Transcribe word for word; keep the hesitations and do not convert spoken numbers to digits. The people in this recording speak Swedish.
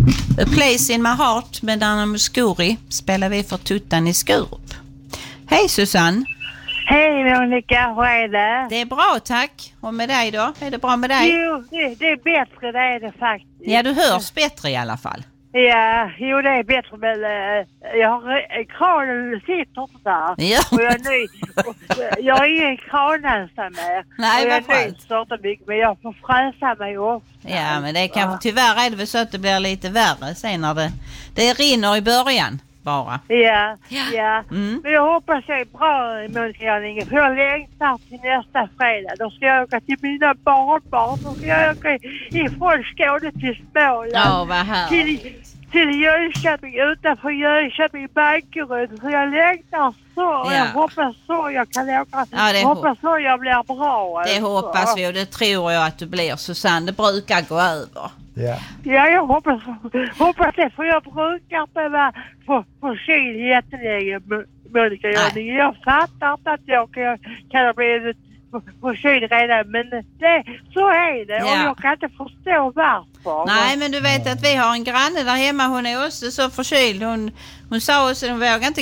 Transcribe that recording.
A Place in My Heart med Dana Muscuri spelar vi för Tuttan i Skurup. Hej Susanne. Hej Monica, hur är det? Det är bra, tack. Och med dig då? Är det bra med dig? Jo, det, det är bättre, det är det faktiskt. Ja, du hörs bättre i alla fall. Ja, jo det är bättre, men äh, jag har kranen sitter där. Ja. Och jag är ny. Och, äh, jag har ingen kranhälsa mer. Nej, och jag vad är skönt. ny starta mycket, men jag får fräsa mig ofta. Ja, men det kan, tyvärr är det väl så att det blir lite värre sen när det, det rinner i början bara. Ja, Ja. ja. Mm. Men jag hoppas jag är bra i Monica, för jag längtar till nästa fredag. Då ska jag åka till mina barnbarn. Då ska jag åka ifrån Skåne till Småland. Ja, vad här. Till, till Jönköping, utanför Jönköping, Bankeryd. Så jag längtar så. Ja. Jag hoppas så jag kan åka. Ja, det jag hoppas så jag blir bra. Det alltså. hoppas vi och det tror jag att du blir, Susanne. Det brukar gå över. Ja. Ja, jag hoppas, hoppas det. För jag brukar inte vara på, på kyl jättelänge, Monica. Jag, jag fattar inte att jag kan, kan bli på, på kyl redan. Men det, så är det. Ja. Och jag kan inte förstå varför. Nej, men du vet att vi har en granne där hemma. Hon är också så förkyld. Hon, hon sa också att hon vågar inte